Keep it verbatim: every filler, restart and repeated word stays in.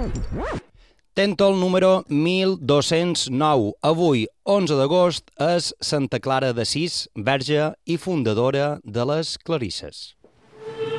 Tentol número mil dos-cents nou. Avui, onze d'agost, és Santa Clara d'Assís, verge i fundadora de les Clarisses.